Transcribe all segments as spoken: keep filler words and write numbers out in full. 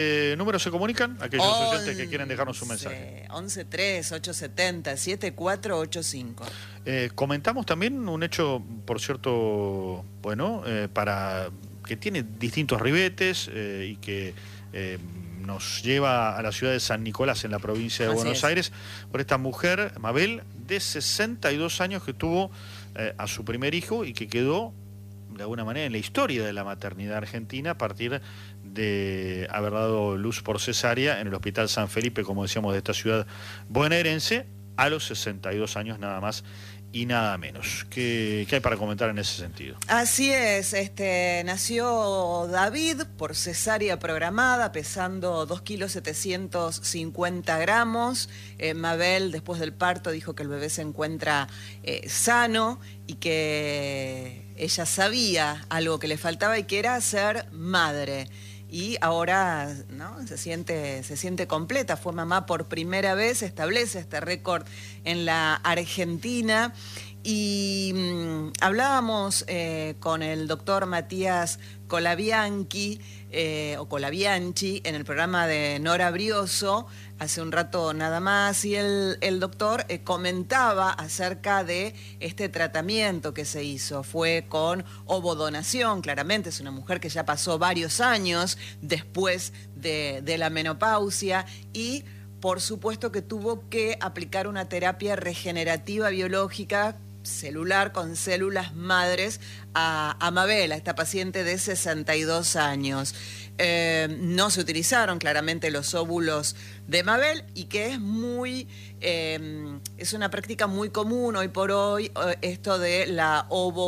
Eh, ¿Números se comunican? Aquellos oyentes que quieren dejarnos un mensaje. once tres ocho siete cero siete cuatro ocho cinco. Eh, comentamos también un hecho, por cierto, bueno, eh, para que tiene distintos ribetes eh, y que eh, nos lleva a la ciudad de San Nicolás, en la provincia de Así Buenos es. Aires, por esta mujer, Mabel, de sesenta y dos años, que tuvo eh, a su primer hijo y que quedó de alguna manera en la historia de la maternidad argentina a partir de haber dado luz por cesárea en el Hospital San Felipe, como decíamos, de esta ciudad bonaerense, a los sesenta y dos años nada más y nada menos. ¿Qué, qué hay para comentar en ese sentido? Así es, este, nació David por cesárea programada, pesando dos kilos setecientos cincuenta gramos. Eh, Mabel, después del parto, dijo que el bebé se encuentra eh, sano y que ella sabía algo que le faltaba y que era ser madre. Y ahora, ¿no?, se siente, se siente completa, fue mamá por primera vez, establece este récord en la Argentina. Y mmm, hablábamos eh, con el doctor Matías Colabianchi, eh, o Colabianchi, en el programa de Nora Brioso, hace un rato nada más, y el, el doctor eh, comentaba acerca de este tratamiento que se hizo. Fue con ovodonación, claramente, es una mujer que ya pasó varios años después de, de la menopausia y por supuesto que tuvo que aplicar una terapia regenerativa biológica celular con células madres a, a Mabel, a esta paciente de sesenta y dos años. Eh, no se utilizaron claramente los óvulos de Mabel y que es muy, eh, es una práctica muy común hoy por hoy, eh, esto de la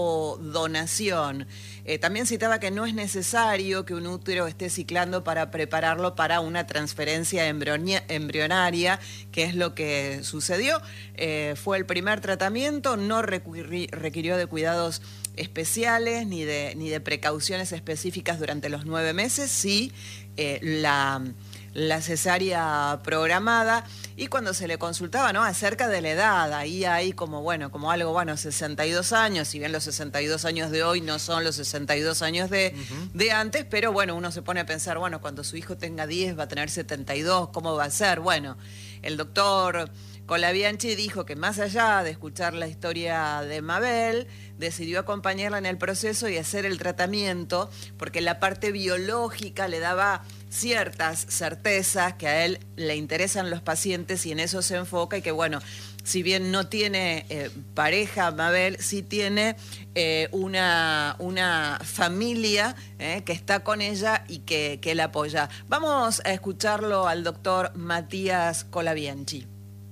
ovodonación. Eh, también citaba que no es necesario que un útero esté ciclando para prepararlo para una transferencia embrionaria, que es lo que sucedió. Eh, fue el primer tratamiento, no requirió de cuidados especiales ni de, ni de precauciones específicas durante los nueve meses, sí eh, la, la cesárea programada. Y cuando se le consultaba, ¿no?, acerca de la edad, ahí hay como, bueno, como algo, bueno, sesenta y dos años, si bien los sesenta y dos años de hoy no son los sesenta y dos años de, uh-huh. de antes, pero bueno, uno se pone a pensar, bueno, cuando su hijo tenga diez va a tener setenta y dos, ¿cómo va a ser? Bueno, el doctor Colabianchi dijo que más allá de escuchar la historia de Mabel, decidió acompañarla en el proceso y hacer el tratamiento, porque la parte biológica le daba ciertas certezas que a él le interesan los pacientes y en eso se enfoca, y que bueno, si bien no tiene eh, pareja Mabel, sí tiene eh, una, una familia eh, que está con ella y que, que la apoya. Vamos a escucharlo al doctor Matías Colabianchi.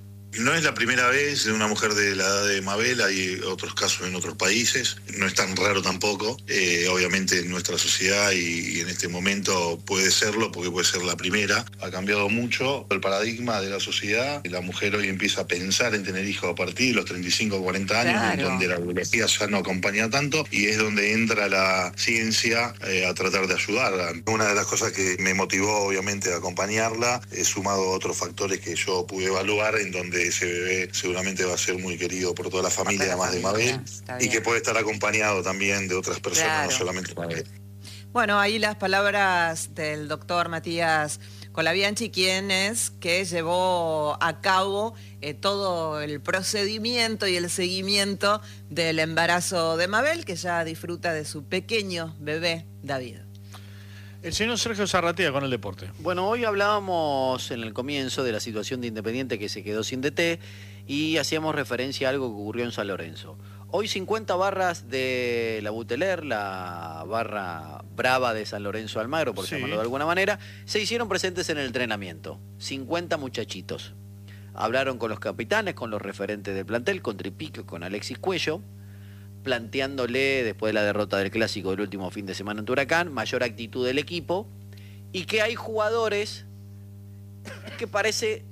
No es la primera vez de una mujer de la edad de Mabel, hay otros casos en otros países, no es tan raro tampoco, eh, obviamente en nuestra sociedad y, y en este momento puede serlo porque puede ser la primera. Ha cambiado mucho el paradigma de la sociedad, la mujer hoy empieza a pensar en tener hijos a partir de los treinta y cinco o cuarenta años, claro, donde la biología ya no acompaña tanto y es donde entra la ciencia eh, a tratar de ayudarla. Una de las cosas que me motivó obviamente a acompañarla, he sumado otros factores que yo pude evaluar en donde ese bebé seguramente va a ser muy querido por toda la familia, además de Mabel, y que puede estar acompañado también de otras personas, claro, no solamente Mabel. Bueno, ahí las palabras del doctor Matías Colabianchi, quien es que llevó a cabo eh, todo el procedimiento y el seguimiento del embarazo de Mabel, que ya disfruta de su pequeño bebé David. El señor Sergio Zarratea con el deporte. Bueno, hoy hablábamos en el comienzo de la situación de Independiente que se quedó sin D T y hacíamos referencia a algo que ocurrió en San Lorenzo. Hoy cincuenta barras de la Buteler, la barra brava de San Lorenzo Almagro, por sí. llamarlo de alguna manera, se hicieron presentes en el entrenamiento. cincuenta muchachitos. Hablaron con los capitanes, con los referentes del plantel, con Tripico, con Alexis Cuello, planteándole, después de la derrota del Clásico del último fin de semana en Huracán, mayor actitud del equipo, y que hay jugadores que parece,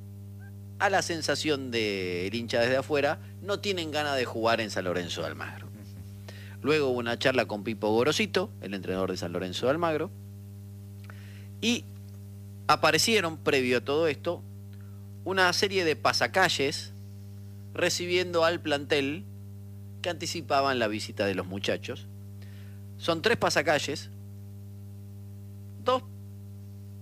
a la sensación del hincha desde afuera, no tienen ganas de jugar en San Lorenzo de Almagro. Luego hubo una charla con Pipo Gorosito, el entrenador de San Lorenzo de Almagro, y aparecieron, previo a todo esto, una serie de pasacalles recibiendo al plantel que anticipaban la visita de los muchachos. Son tres pasacalles, dos